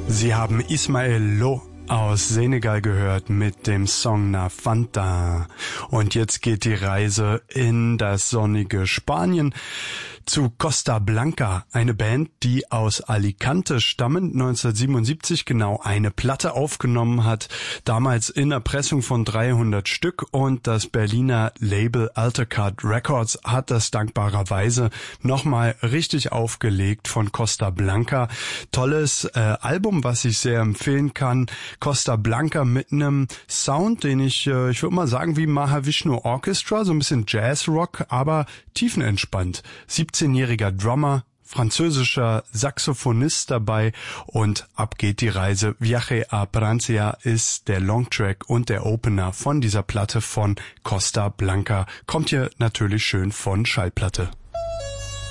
Sie haben Ismael Lo aus Senegal gehört mit dem Song Na Fanta. Und jetzt geht die Reise in das sonnige Spanien zu Costa Blanca, eine Band, die aus Alicante stammend 1977 genau eine Platte aufgenommen hat, damals in Erpressung von 300 Stück, und das Berliner Label Altercat Records hat das dankbarerweise nochmal richtig aufgelegt von Costa Blanca. Tolles Album, was ich sehr empfehlen kann. Costa Blanca mit einem Sound, den ich würde mal sagen wie Mahavishnu Orchestra, so ein bisschen Jazzrock, aber tiefenentspannt. 17-jähriger Drummer, französischer Saxophonist dabei, und ab geht die Reise. Viaje a Francia ist der Longtrack und der Opener von dieser Platte von Costa Blanca. Kommt hier natürlich schön von Schallplatte.